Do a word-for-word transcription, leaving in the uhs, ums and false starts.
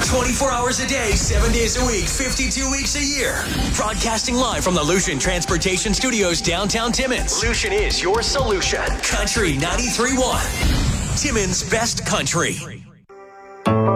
twenty-four hours a day, seven days a week, fifty-two weeks a year. Broadcasting live from the Lucian Transportation Studios downtown Timmins. Lucian is your solution. Country ninety-three point one. Timmins' best country.